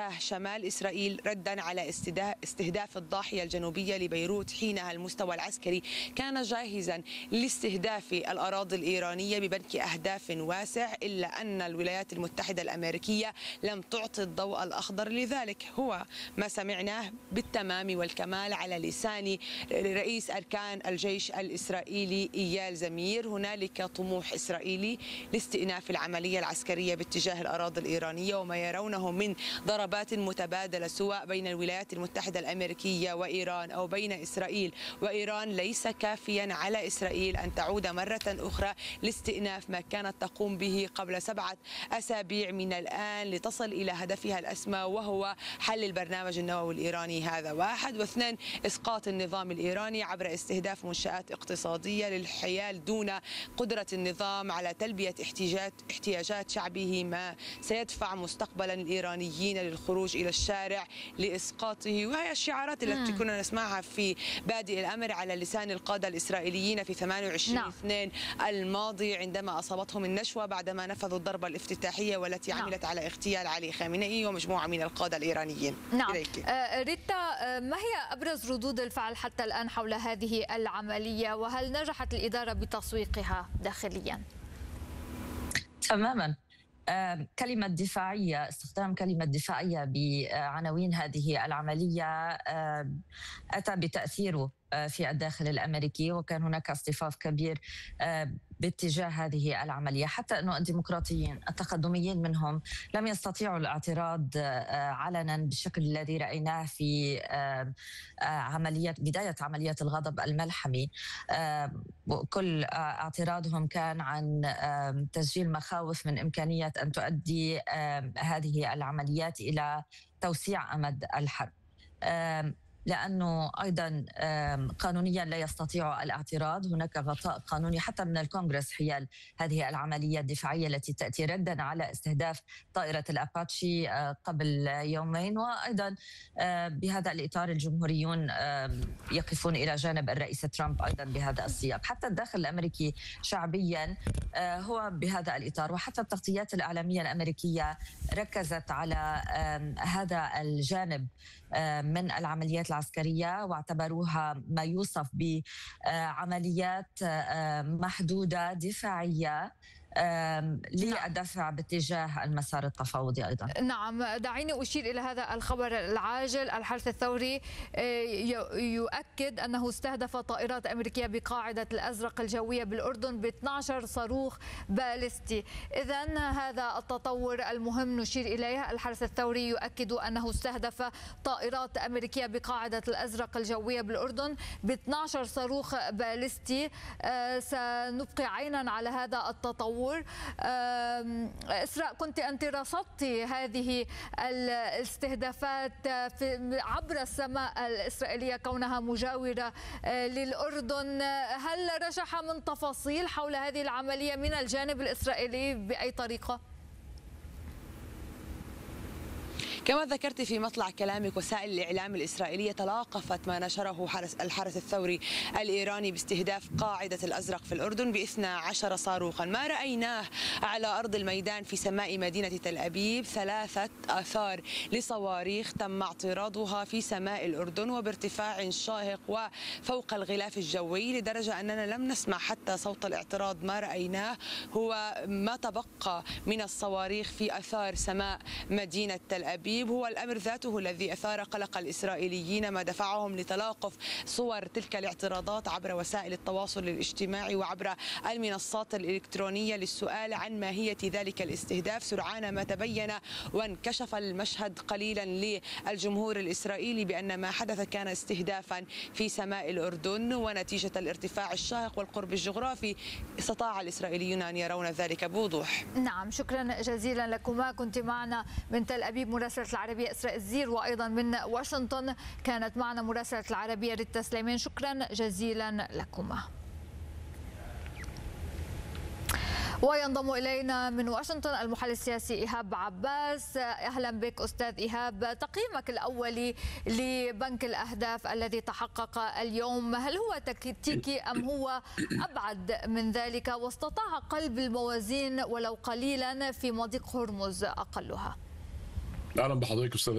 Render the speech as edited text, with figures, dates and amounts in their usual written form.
باتجاه شمال إسرائيل ردا على استهداف الضاحية الجنوبية لبيروت. حينها المستوى العسكري كان جاهزا لاستهداف الأراضي الإيرانية ببنك أهداف واسع، إلا أن الولايات المتحدة الأمريكية لم تعطي الضوء الأخضر لذلك. هو ما سمعناه بالتمام والكمال على لسان رئيس أركان الجيش الإسرائيلي إيال زمير. هنالك طموح إسرائيلي لاستئناف العملية العسكرية باتجاه الأراضي الإيرانية، وما يرونه من ضربات متبادلة سواء بين الولايات المتحدة الأمريكية وإيران أو بين إسرائيل وإيران ليس كافيا على إسرائيل أن تعود مرة أخرى لاستئناف ما كانت تقوم به قبل 7 أسابيع من الآن لتصل إلى هدفها الأسمى، وهو حل البرنامج النووي الإيراني. هذا واحد. واثنين، إسقاط النظام الإيراني عبر استهداف منشآت اقتصادية للحيال دون قدرة النظام على تلبية احتياجات شعبه، ما سيدفع مستقبلا الإيرانيين للخروج إلى الشارع لإسقاطه. وهي الشعارات التي كنا نسمعها في بادئ الأمر على لسان القادة الإسرائيليين في 28/2 الماضي عندما أصابتهم النشوة بعدما نفذوا الضربة الافتتاحية والتي عملت على اغتيال علي خامنئي ومجموعة من القادة الإيرانيين. نعم. ريتا، ما هي أبرز ردود الفعل حتى الآن حول هذه العملية، وهل نجحت الإدارة بتسويقها داخليا؟ تماما. كلمة دفاعية، استخدام كلمة دفاعية بعناوين هذه العملية أتى بتأثيره في الداخل الأمريكي، وكان هناك اصطفاف كبير باتجاه هذه العملية، حتى أنه الديمقراطيين التقدميين منهم لم يستطيعوا الاعتراض علنا بالشكل الذي رأيناه في بداية عملية الغضب الملحمي. كل اعتراضهم كان عن تسجيل مخاوف من إمكانية أن تؤدي هذه العمليات إلى توسيع أمد الحرب، لأنه أيضا قانونيا لا يستطيع الاعتراض. هناك غطاء قانوني حتى من الكونغرس حيال هذه العملية الدفاعية التي تأتي ردا على استهداف طائرة الأباتشي قبل يومين. وأيضا بهذا الإطار الجمهوريون يقفون إلى جانب الرئيس ترامب أيضا بهذا السياق. حتى الداخل الأمريكي شعبيا هو بهذا الإطار، وحتى التغطيات الإعلامية الأمريكية ركزت على هذا الجانب من العمليات العسكرية، واعتبروها ما يوصف بعمليات محدودة دفاعية للدفع باتجاه المسار التفاوضي أيضا. نعم، دعيني أشير إلى هذا الخبر العاجل. الحرس الثوري يؤكد أنه استهدف طائرات أمريكية بقاعدة الأزرق الجوية بالأردن ب 12 صاروخ باليستي. إذن هذا التطور المهم نشير إليه. الحرس الثوري يؤكد أنه استهدف طائرات أمريكية بقاعدة الأزرق الجوية بالأردن ب 12 صاروخ باليستي. سنبقي عينا على هذا التطور. إسراء، كنت أنت رصدت هذه الاستهدافات عبر السماء الإسرائيلية كونها مجاورة للأردن. هل رجح من تفاصيل حول هذه العملية من الجانب الإسرائيلي بأي طريقة؟ كما ذكرت في مطلع كلامك، وسائل الإعلام الإسرائيلية تلاقفت ما نشره الحرس الثوري الإيراني باستهداف قاعدة الأزرق في الأردن ب12 صاروخا. ما رأيناه على أرض الميدان في سماء مدينة تل أبيب 3 آثار لصواريخ تم اعتراضها في سماء الأردن وبارتفاع شاهق وفوق الغلاف الجوي، لدرجة أننا لم نسمع حتى صوت الاعتراض. ما رأيناه هو ما تبقى من الصواريخ في أثار سماء مدينة تل أبيب. هو الأمر ذاته الذي أثار قلق الإسرائيليين، ما دفعهم لتلاقف صور تلك الاعتراضات عبر وسائل التواصل الاجتماعي وعبر المنصات الإلكترونية للسؤال عن ماهية ذلك الاستهداف. سرعان ما تبين وانكشف المشهد قليلا للجمهور الإسرائيلي بأن ما حدث كان استهدافا في سماء الأردن، ونتيجة الارتفاع الشاهق والقرب الجغرافي استطاع الإسرائيليون أن يرون ذلك بوضوح. نعم، شكرا جزيلا لكما. كنت معنا من تل أبيب مراسلة العربية إسراء الزير، وأيضا من واشنطن كانت معنا مراسلة العربية ريتا سليمان. شكرا جزيلا لكما. وينضم إلينا من واشنطن المحلل السياسي إيهاب عباس. أهلا بك أستاذ إيهاب. تقييمك الأولي لبنك الأهداف الذي تحقق اليوم، هل هو تكتيكي أم هو أبعد من ذلك، واستطاع قلب الموازين ولو قليلا في مضيق هرمز أقلها؟ اهلا بحضرتك استاذ